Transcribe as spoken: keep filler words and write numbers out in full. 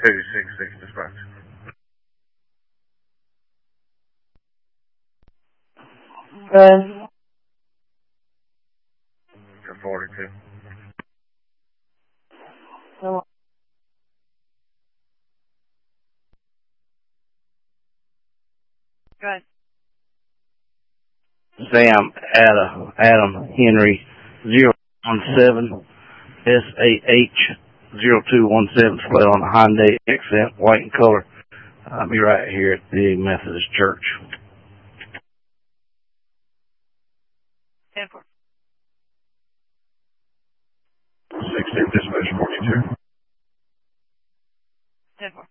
two six six dispatch. Um, To forty-two. so, good. Sam Adam, Adam Henry zero one seven S A H zero two one seven, split on a Hyundai Accent, white in color. I'll be right here at the Methodist Church. ten four. sixteen dispatch forty-two. ten four.